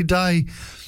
day.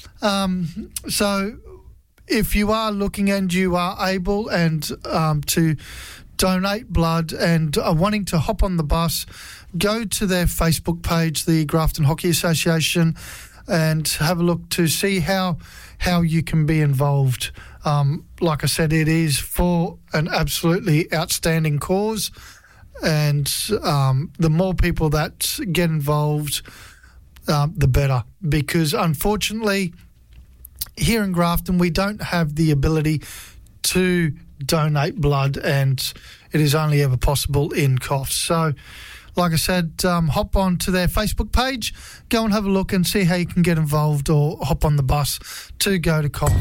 So if you are looking and you are able and to donate blood and are wanting to hop on the bus, go to their Facebook page, the Grafton Hockey Association, and have a look to see how you can be involved. Like I said, it is for an absolutely outstanding cause, and the more people that get involved, the better. Because unfortunately, here in Grafton, we don't have the ability to donate blood, and it is only ever possible in coughs. So, like I said, hop on to their Facebook page, go and have a look and see how you can get involved, or hop on the bus to go to COP.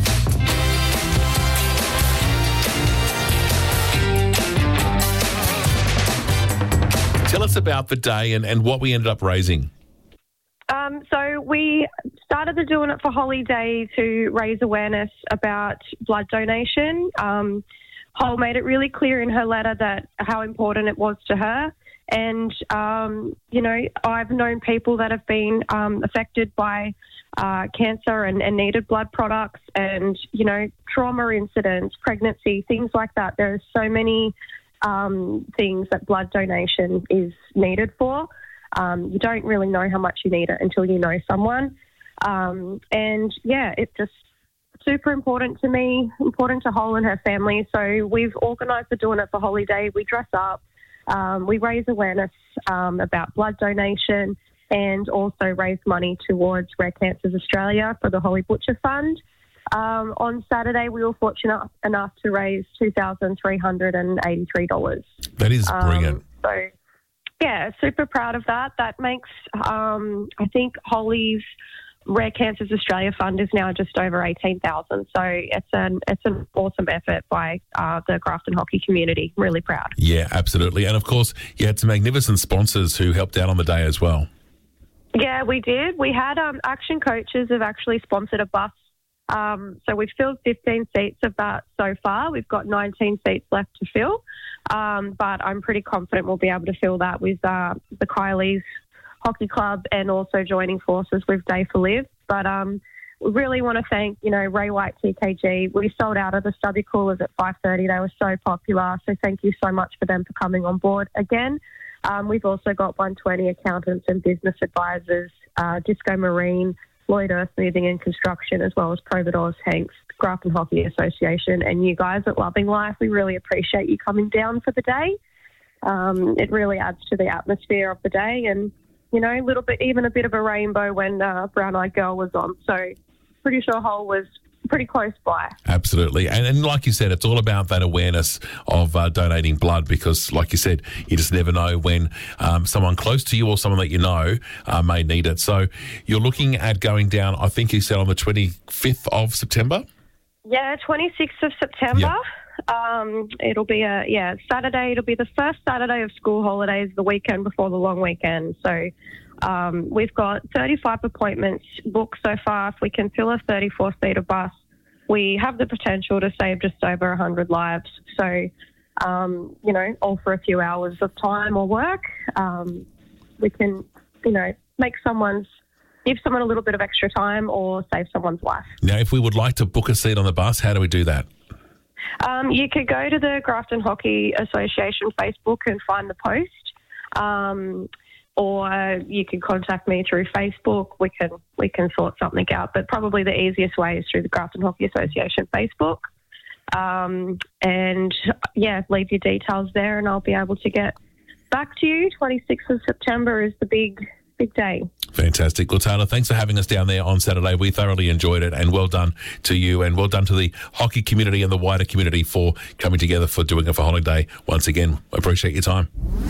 Tell us about the day and what we ended up raising. So we started the Doing It for Holly Day to raise awareness about blood donation. Hol made it really clear in her letter that how important it was to her. And, I've known people that have been affected by cancer and needed blood products and, trauma incidents, pregnancy, things like that. There are so many things that blood donation is needed for. You don't really know how much you need it until you know someone. It's just super important to me, important to Hol and her family. So we've organised the Doing It for Holly Day. We dress up. We raise awareness about blood donation and also raise money towards Rare Cancers Australia for the Holly Butcher Fund. On Saturday, we were fortunate enough to raise $2,383. That is brilliant. Super proud of that. That makes, I think, Holly's Rare Cancers Australia Fund is now just over 18,000. So it's an awesome effort by the Grafton hockey community. Really proud. Yeah, absolutely. And of course, you had some magnificent sponsors who helped out on the day as well. Yeah, we did. We had Action Coaches have actually sponsored a bus. So we've filled 15 seats of that so far. We've got 19 seats left to fill. But I'm pretty confident we'll be able to fill that with the Kylie's Hockey Club and also joining forces with Day for Live. But we really want to thank, Ray White TKG. We sold out of the stubby coolers at 5:30. They were so popular. So thank you so much for them for coming on board again. We've also got 120 accountants and business advisors, Disco Marine, Lloyd Earth Moving and Construction, as well as Providores, Hanks, Grafton Hockey Association, and you guys at Loving Life. We really appreciate you coming down for the day. It really adds to the atmosphere of the day, and a little bit, even a bit of a rainbow when Brown Eyed Girl was on. So pretty sure Hol was pretty close by. Absolutely. And like you said, it's all about that awareness of donating blood, because like you said, you just never know when someone close to you or someone that you know may need it. So you're looking at going down, I think you said on the 25th of September? Yeah, 26th of September. Yep. It'll be Saturday. It'll be the first Saturday of school holidays, the weekend before the long weekend. So we've got 35 appointments booked so far. If we can fill a 34-seater bus, we have the potential to save just over 100 lives. So, all for a few hours of time or work, we can, give someone a little bit of extra time or save someone's life. Now, if we would like to book a seat on the bus, how do we do that? You could go to the Grafton Hockey Association Facebook and find the post, or you can contact me through Facebook. We can sort something out, but probably the easiest way is through the Grafton Hockey Association Facebook. Leave your details there, and I'll be able to get back to you. 26th of September is the big day. Fantastic. Well, Taylor, thanks for having us down there on Saturday. We thoroughly enjoyed it, and well done to you, and well done to the hockey community and the wider community for coming together for Doing It for Holiday. Once again, appreciate your time.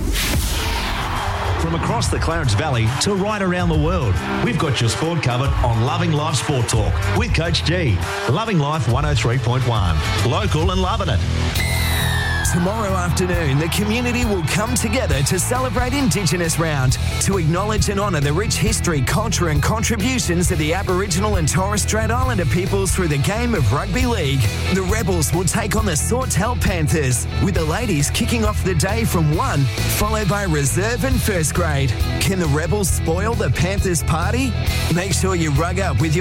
From across the Clarence Valley to right around the world, we've got your sport covered on Loving Life Sport Talk with Coach G. Loving Life 103.1. Local and loving it. Tomorrow afternoon, the community will come together to celebrate Indigenous Round, to acknowledge and honour the rich history, culture and contributions of the Aboriginal and Torres Strait Islander peoples through the game of rugby league. The Rebels will take on the Sawtell Panthers, with the ladies kicking off the day from 1, followed by reserve and first grade. Can the Rebels spoil the Panthers party? Make sure you rug up with your